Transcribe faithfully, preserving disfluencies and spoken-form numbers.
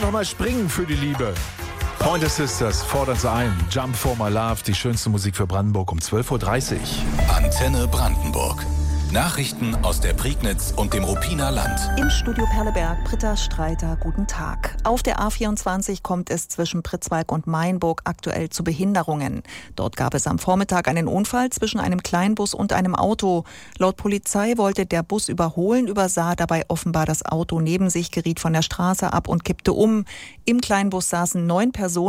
einfach mal springen für die Liebe. Pointer Sisters fordern sie ein. Jump for my love, die schönste Musik für Brandenburg um zwölf Uhr dreißig. Antenne Brandenburg. Nachrichten aus der Prignitz und dem Ruppiner Land. Im Studio Perleberg, Britta Streiter, guten Tag. Auf der A vierundzwanzig kommt es zwischen Pritzwalk und Mainburg aktuell zu Behinderungen. Dort gab es am Vormittag einen Unfall zwischen einem Kleinbus und einem Auto. Laut Polizei wollte der Bus überholen, übersah dabei offenbar das Auto neben sich, geriet von der Straße ab und kippte um. Im Kleinbus saßen neun Personen.